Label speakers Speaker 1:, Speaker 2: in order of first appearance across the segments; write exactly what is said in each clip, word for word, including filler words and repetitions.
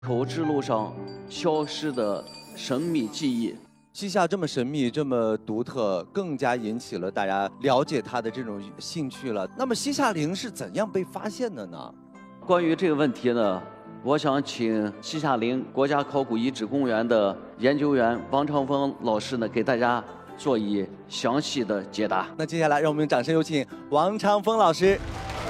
Speaker 1: 口之路上消失的神秘记忆。
Speaker 2: 西夏这么神秘，这么独特，更加引起了大家了解它的这种兴趣了。那么西夏陵是怎样被发现的呢？
Speaker 1: 关于这个问题呢，我想请西夏陵国家考古遗址公园的研究员王长峰老师呢，给大家做以详细的解答。
Speaker 2: 那接下来，让我们掌声有请王长峰老师。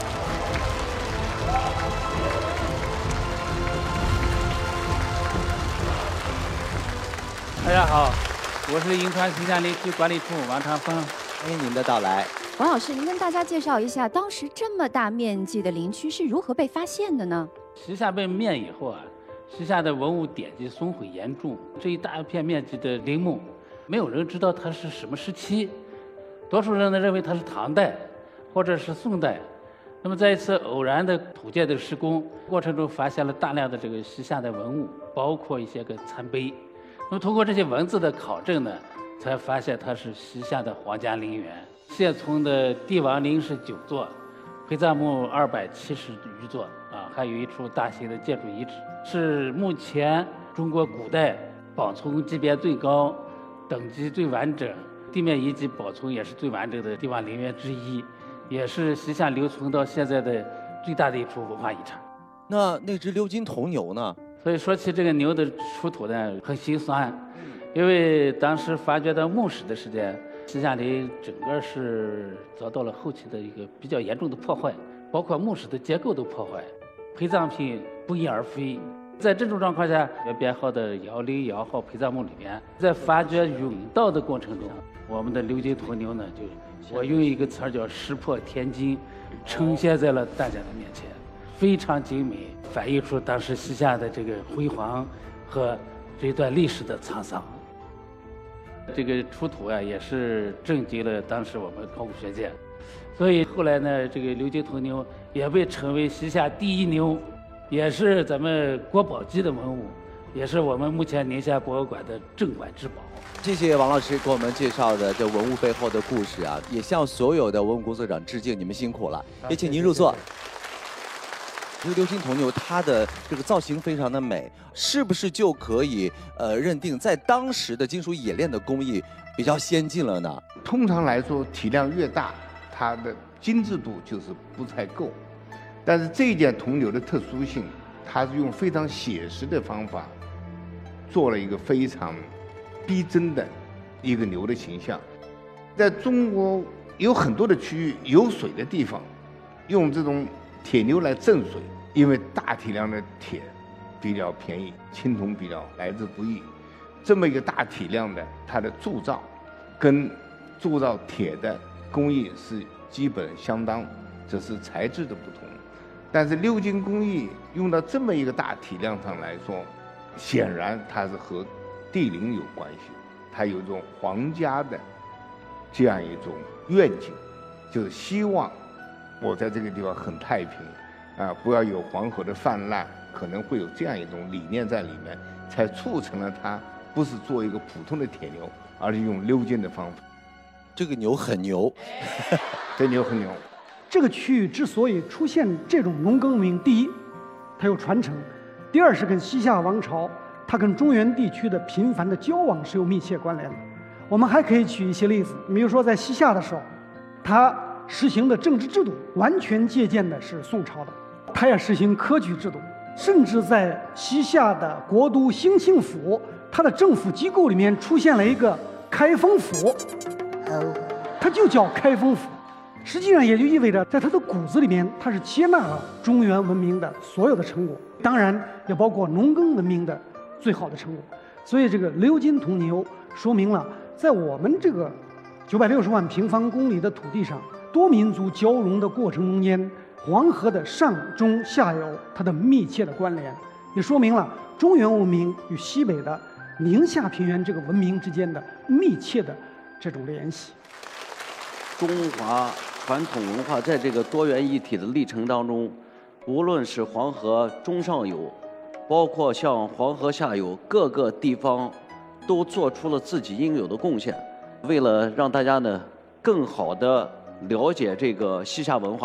Speaker 3: 大家好，我是银川西夏陵区管理处王长峰，
Speaker 2: 欢迎您的到来。
Speaker 4: 王老师，您跟大家介绍一下，当时这么大面积的陵区是如何被发现的呢？
Speaker 3: 西夏被灭以后啊，西夏的文物典籍损毁严重，这一大片面积的陵墓，没有人知道它是什么时期，多数人呢认为它是唐代或者是宋代。那么在一次偶然的土建的施工过程中，发现了大量的这个西夏的文物，包括一些个残碑。那么通过这些文字的考证呢，才发现它是西夏的皇家陵园。现存的帝王陵是九座，陪葬墓二百七十余座啊，还有一处大型的建筑遗址，是目前中国古代保存级别最高、等级最完整、地面遗迹保存也是最完整的帝王陵园之一，也是西夏留存到现在的最大的一处文化遗产。
Speaker 2: 那那只鎏金铜牛呢？
Speaker 3: 所以说起这个牛的出土呢，很心酸，因为当时发掘到墓室的时间，西夏陵整个是遭到了后期的一个比较严重的破坏，包括墓室的结构都破坏，陪葬品不翼而飞。在这种状况下，编号的幺零幺号陪葬墓里面，在发掘甬道的过程中，我们的鎏金铜牛呢，就我用一个词儿叫石破天惊，呈现在了大家的面前，非常精美，反映出当时西夏的这个辉煌和这段历史的沧桑。这个出土啊，也是震惊了当时我们考古学界，所以后来呢，这个鎏金铜牛也被称为西夏第一牛，也是咱们国宝级的文物，也是我们目前宁夏博物馆的镇馆之宝。
Speaker 2: 谢谢王老师给我们介绍的这文物背后的故事啊，也向所有的文物工作者致敬，你们辛苦了，也请您入座。这个鎏金铜牛，它的这个造型非常的美，是不是就可以呃认定在当时的金属冶炼的工艺比较先进了呢？
Speaker 5: 通常来说，体量越大，它的精致度就是不太够。但是这一件铜牛的特殊性，它是用非常写实的方法，做了一个非常逼真的一个牛的形象。在中国有很多的区域有水的地方，用这种铁牛来镇水，因为大体量的铁比较便宜，青铜比较来之不易。这么一个大体量的，它的铸造跟铸造铁的工艺是基本相当，只是材质的不同。但是鎏金工艺用到这么一个大体量上来说，显然它是和帝陵有关系，它有一种皇家的这样一种愿景，就是希望我在这个地方很太平，啊，不要有黄河的泛滥，可能会有这样一种理念在里面，才促成了它不是做一个普通的铁牛，而是用鎏金的方法。
Speaker 2: 这个牛很牛，
Speaker 5: 这牛很牛。
Speaker 6: 这个区域之所以出现这种农耕文明，第一，它有传承；第二是跟西夏王朝它跟中原地区的频繁的交往是有密切关联的。我们还可以举一些例子，比如说在西夏的时候，它实行的政治制度完全借鉴的是宋朝的，它也实行科举制度，甚至在西夏的国都兴庆府，它的政府机构里面出现了一个开封府，它就叫开封府。实际上也就意味着，在它的骨子里面，它是接纳了中原文明的所有的成果，当然也包括农耕文明的最好的成果。所以这个鎏金铜牛说明了，在我们这个九百六十万平方公里的土地上，多民族交融的过程中间，黄河的上中下游它的密切的关联，也说明了中原文明与西北的宁夏平原这个文明之间的密切的这种联系。
Speaker 1: 中华传统文化在这个多元一体的历程当中，无论是黄河中上游，包括像黄河下游，各个地方都做出了自己应有的贡献。为了让大家呢更好的了解这个西夏文化，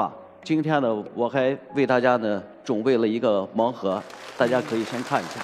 Speaker 1: 今天呢，我还为大家呢准备了一个盲盒，大家可以先看一下。